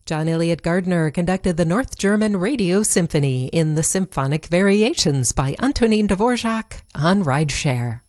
John Eliot Gardiner conducted the North German Radio Symphony in the Symphonic Variations by Antonin Dvorak on Rideshare.